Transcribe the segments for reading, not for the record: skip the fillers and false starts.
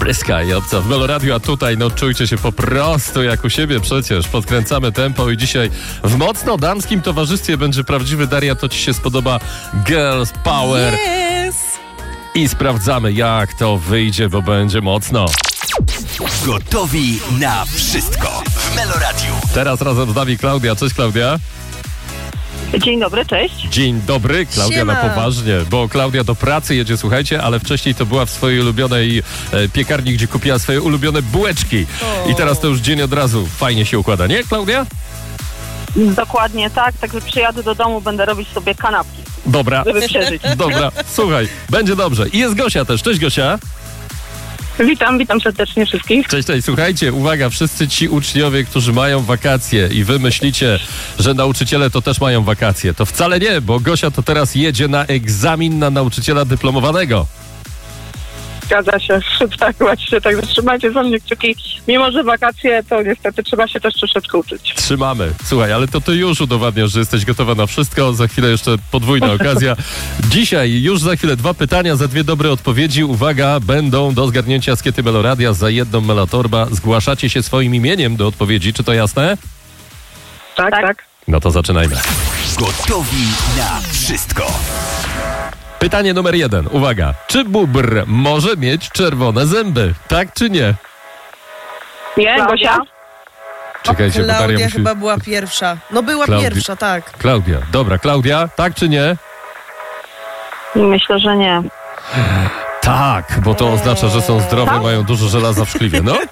Bryska i obca w Meloradiu, a tutaj czujcie się po prostu jak u siebie przecież. Podkręcamy tempo i dzisiaj w mocno damskim towarzystwie będzie prawdziwy, Daria, to ci się spodoba, Girls Power. Yes! I sprawdzamy, jak to wyjdzie, bo będzie mocno. Gotowi na wszystko w Meloradiu. Teraz razem z nami Klaudia. Cześć, Klaudia. Dzień dobry, cześć. Dzień dobry, Klaudia. Siema. Na poważnie, bo Klaudia do pracy jedzie, słuchajcie, ale wcześniej to była w swojej ulubionej piekarni, gdzie kupiła swoje ulubione bułeczki. I teraz to już dzień od razu fajnie się układa, nie, Klaudia? Dokładnie tak, także przyjadę do domu, będę robić sobie kanapki, Dobra, żeby przeżyć. dobra, słuchaj, będzie dobrze. I jest Gosia też. Cześć, Gosia. Witam serdecznie wszystkich. Cześć, słuchajcie, uwaga, wszyscy ci uczniowie, którzy mają wakacje i wy myślicie, że nauczyciele to też mają wakacje. To wcale nie, bo Gosia to teraz jedzie na egzamin na nauczyciela dyplomowanego. Zgadza się, tak właśnie, także trzymajcie za mnie kciuki. Mimo, że wakacje, to niestety trzeba się też troszeczkę uczyć. Trzymamy. Słuchaj, ale to ty już udowadniasz, że jesteś gotowa na wszystko. Za chwilę jeszcze podwójna okazja. Dzisiaj już za chwilę 2 pytania, za 2 dobre odpowiedzi. Uwaga, będą do zgarnięcia skiety Meloradia za 1 Melotorba. Zgłaszacie się swoim imieniem do odpowiedzi, czy to jasne? Tak. No to zaczynajmy. Gotowi na wszystko. Pytanie numer 1. Uwaga. Czy bóbr może mieć czerwone zęby? Tak czy nie? Nie, Gosia? Czekajcie, bo Daria Klaudia musi... chyba była pierwsza. No była pierwsza, tak. Klaudia. Dobra, Klaudia, tak czy nie? Myślę, że nie. Tak, bo to oznacza, że są zdrowe, mają dużo żelaza w szkliwie. No?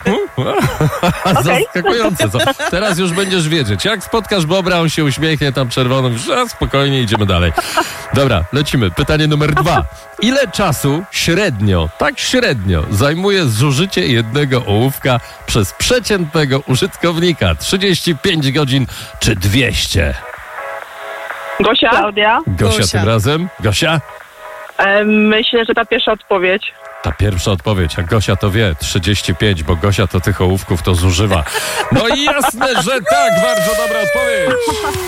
Zaskakujące. Co? Teraz już będziesz wiedzieć. Jak spotkasz bobra, on się uśmiechnie tam czerwonym, spokojnie, idziemy dalej. Dobra, lecimy. Pytanie numer 2. Ile czasu średnio, tak średnio, zajmuje zużycie jednego ołówka przez przeciętnego użytkownika? 35 godzin czy 200? Gosia? Klaudia? Gosia tym razem? Gosia? Myślę, że ta pierwsza odpowiedź. Ta pierwsza odpowiedź, a Gosia to wie, 35, bo Gosia to tych ołówków to zużywa. No i jasne, że tak, bardzo dobra odpowiedź.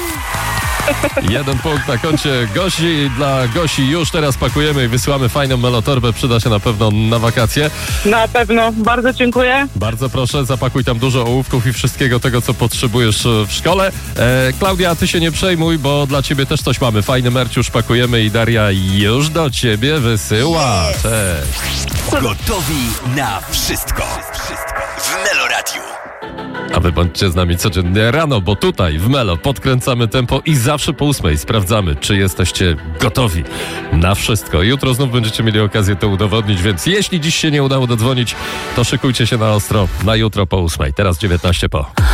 1 punkt na koncie Gosi. Dla Gosi już teraz pakujemy i wysyłamy fajną melotorbę. Przyda się na pewno na wakacje. Na pewno, bardzo dziękuję. Bardzo proszę, zapakuj tam dużo ołówków i wszystkiego tego, co potrzebujesz w szkole. Klaudia, ty się nie przejmuj, bo dla ciebie też coś mamy. Fajny merch już pakujemy i Daria już do ciebie wysyła. Cześć. Gotowi na wszystko w Meloradiu. A wy bądźcie z nami codziennie rano, bo tutaj w Melo podkręcamy tempo i zawsze po 8 sprawdzamy, czy jesteście gotowi na wszystko. Jutro znów będziecie mieli okazję to udowodnić, więc jeśli dziś się nie udało dodzwonić, to szykujcie się na ostro na jutro po 8. Teraz 19 po.